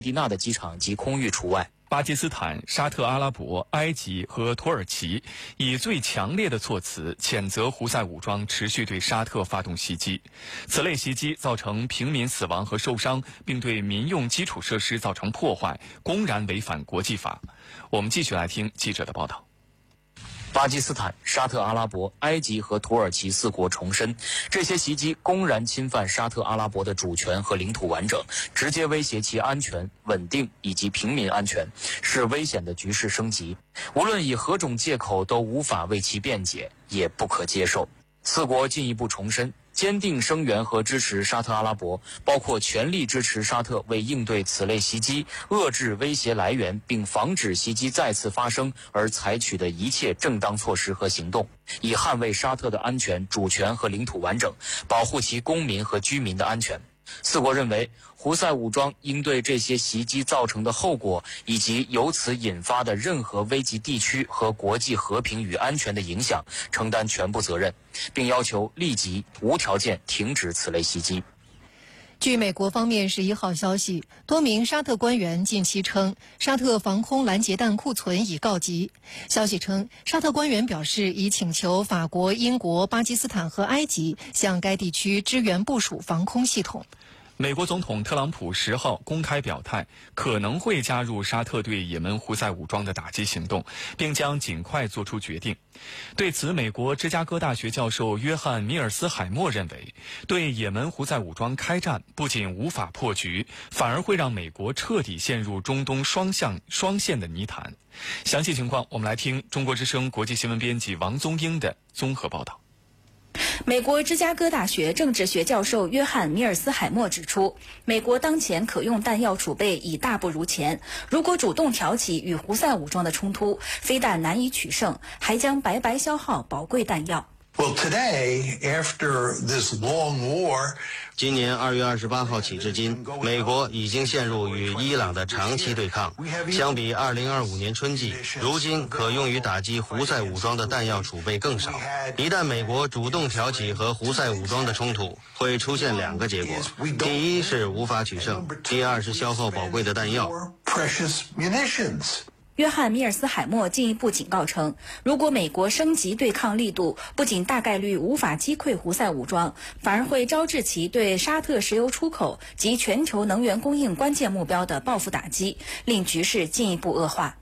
蒂纳的机场及空域除外。 巴基斯坦、沙特阿拉伯、埃及和土耳其以最强烈的措辞谴责胡塞武装持续对沙特发动袭击。此类袭击造成平民死亡和受伤，并对民用基础设施造成破坏，公然违反国际法。我们继续来听记者的报道。 巴基斯坦、沙特阿拉伯、埃及和土耳其4国重申，这些袭击公然侵犯沙特阿拉伯的主权和领土完整，直接威胁其安全、稳定以及平民安全，使危险的局势升级。无论以何种借口，都无法为其辩解，也不可接受。4国进一步重申，坚定声援和支持沙特阿拉伯，包括全力支持沙特为应对此类袭击、遏制威胁来源，并防止袭击再次发生而采取的一切正当措施和行动，以捍卫沙特的安全、主权和领土完整，保护其公民和居民的安全。4国认为，胡塞武装应对这些袭击造成的后果，以及由此引发的任何危及地区和国际和平与安全的影响，承担全部责任，并要求立即无条件停止此类袭击。 据美国方面11号消息，多名沙特官员近期称，沙特防空拦截弹库存已告急。消息称，沙特官员表示已请求法国、英国、巴基斯坦和埃及向该地区支援部署防空系统。 美国总统特朗普10号公开表态，可能会加入沙特对也门胡塞武装的打击行动，并将尽快做出决定。对此，美国芝加哥大学教授约翰·米尔斯海默认为，对也门胡塞武装开战不仅无法破局，反而会让美国彻底陷入中东双线的泥潭。详细情况，我们来听中国之声国际新闻编辑王宗英的综合报道。 美国芝加哥大学政治学教授约翰·米尔斯海默指出，美国当前可用弹药储备已大不如前，如果主动挑起与胡塞武装的冲突，非但难以取胜，还将白白消耗宝贵弹药。 Well, today, after this long war, 今年2月28号起至今，美国已经陷入与伊朗的长期对抗。相比2025年春季，如今可用于打击胡塞武装的弹药储备更少。一旦美国主动挑起和胡塞武装的冲突，会出现2个结果：第一是无法取胜，第二是消耗宝贵的弹药。 约翰·米尔斯海默进一步警告称，如果美国升级对抗力度，不仅大概率无法击溃胡塞武装，反而会招致其对沙特石油出口及全球能源供应关键目标的报复打击，令局势进一步恶化。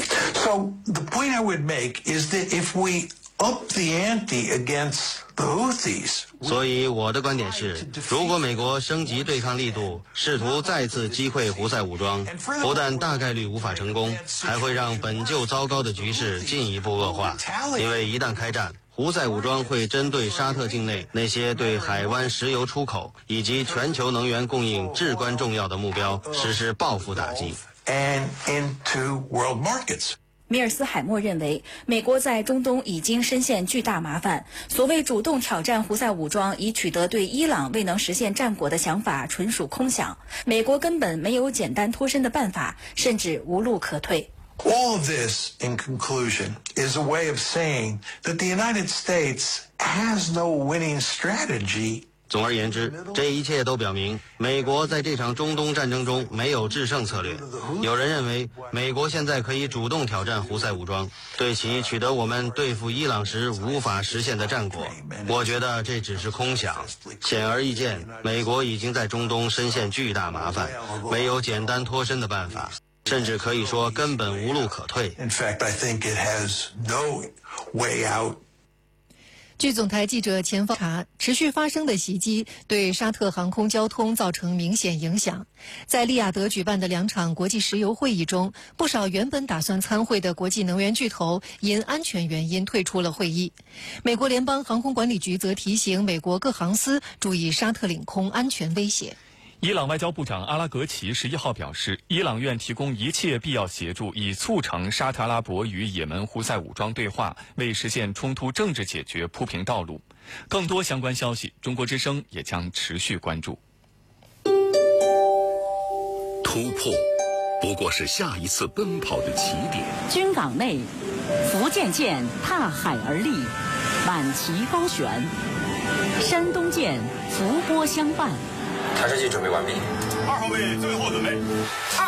So the point I would make is that if we up the ante against the Houthis, 所以我的观点是，如果美国升级对抗力度，试图再次击溃胡塞武装，不但大概率无法成功，还会让本就糟糕的局势进一步恶化。因为一旦开战，胡塞武装会针对沙特境内那些对海湾石油出口以及全球能源供应至关重要的目标实施报复打击。 and into world markets. 米尔斯海默认为，美国在中东已经深陷巨大麻烦。所谓主动挑战胡塞武装以取得对伊朗未能实现战果的想法，纯属空想。美国根本没有简单脱身的办法，甚至无路可退。 All of this, in conclusion, is a way of saying that the United States has no winning strategy. 总而言之，这一切都表明，美国在这场中东战争中没有制胜策略。有人认为，美国现在可以主动挑战胡塞武装，对其取得我们对付伊朗时无法实现的战果。我觉得这只是空想。显而易见，美国已经在中东深陷巨大麻烦，没有简单脱身的办法，甚至可以说根本无路可退。 In fact, I think it has no way out. 据总台记者前方查，持续发生的袭击对沙特航空交通造成明显影响。在利雅得举办的2场国际石油会议中，不少原本打算参会的国际能源巨头因安全原因退出了会议。美国联邦航空管理局则提醒美国各航司注意沙特领空安全威胁。 伊朗外交部长阿拉格齐11号表示，伊朗愿提供一切必要协助，以促成沙特阿拉伯与也门胡塞武装对话，为实现冲突政治解决铺平道路。更多相关消息，中国之声也将持续关注。 突破不过是下一次奔跑的起点。 军港内，福建舰踏海而立，满旗高悬；山东舰伏波相伴。 调试器准备完毕。 2号位最后准备。